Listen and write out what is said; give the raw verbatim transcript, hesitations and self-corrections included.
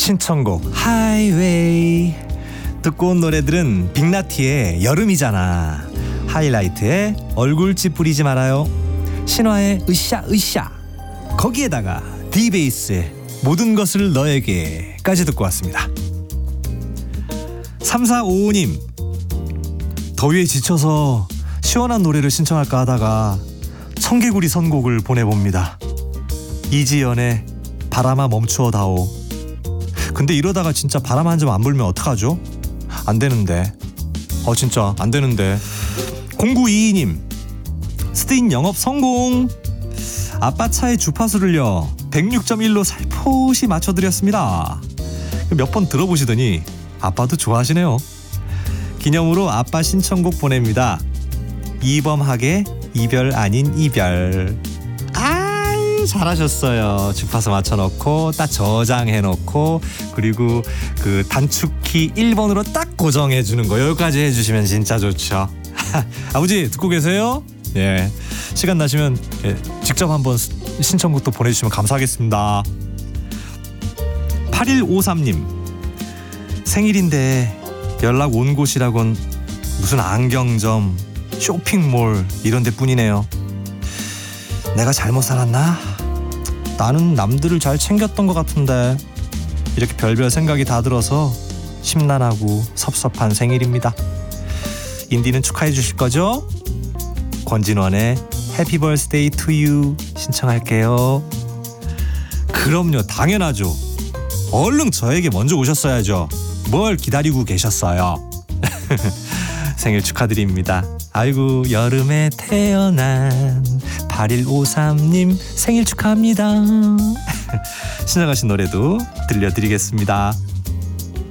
신청곡 하이웨이. 듣고 온 노래들은 빅나티의 여름이잖아, 하이라이트의 얼굴 찌푸리지 말아요, 신화의 으쌰 으쌰, 거기에다가 디베이스의 모든 것을 너에게까지 듣고 왔습니다. 삼사오오님, 더위에 지쳐서 시원한 노래를 신청할까 하다가 청개구리 선곡을 보내봅니다. 이지연의 바람아 멈추어다오. 근데 이러다가 진짜 바람 한 점 안 불면 어떡하죠? 안 되는데. 어 진짜 안 되는데. 공구이이님, 스팅 영업 성공. 아빠 차의 주파수를요 백육 점 일로 살포시 맞춰드렸습니다. 몇 번 들어보시더니 아빠도 좋아하시네요. 기념으로 아빠 신청곡 보냅니다. 이범학의 이별 아닌 이별. 아이 잘하셨어요. 주파수 맞춰놓고 딱 저장해놓고 그리고 그 단축키 일 번으로 딱 고정해주는 거 여기까지 해주시면 진짜 좋죠. 아버지 듣고 계세요? 예, 시간 나시면 예, 직접 한번 신청곡도 보내주시면 감사하겠습니다. 팔일오삼님, 생일인데 연락 온 곳이라곤 무슨 안경점, 쇼핑몰 이런 데뿐이네요. 내가 잘못 살았나? 나는 남들을 잘 챙겼던 것 같은데. 이렇게 별별 생각이 다 들어서 심란하고 섭섭한 생일입니다. 인디는 축하해 주실 거죠? 권진원의 해피 버스데이 투 유 신청할게요. 그럼요, 당연하죠. 얼른 저에게 먼저 오셨어야죠. 뭘 기다리고 계셨어요. 생일 축하드립니다. 아이고 여름에 태어난 팔일오삼님 생일 축하합니다. 신청하신 노래도 들려드리겠습니다.